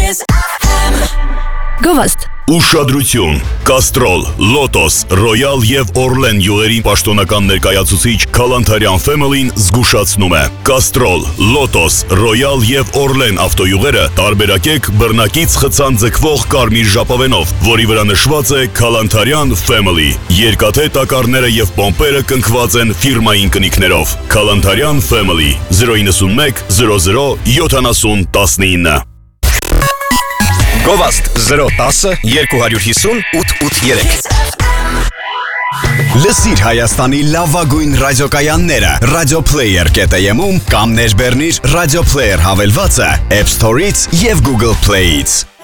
Kiss FM. Գովաստ Ուշադրություն, Կաստրոլ, Լոտոս, Ռոյալ և Օրլեն յուղերի պաշտոնական ներկայացուցիչ Քալանթարյան Family-ն զգուշացնում է. Կաստրոլ, Լոտոս, Ռոյալ և Օրլեն ավտոյուղերը տարբերակեք բռնակից խցան ձգվող կարմիր ժապավենով, որի վրա նշված է Քալանթարյան Family։ Երկաթե տակառները և պոմպերը կնքված են ֆիրմային կնիքներով։ Քալանթարյան Family 091 00 7019 Գովաստ 010 250 883 Լսիր Հայաստանի լավագույն ռադիոկայանները RadioPlayer.am-ում կամ ներբեռնիր RadioPlayer հավելվածը App Store-ից և Google Play-ից։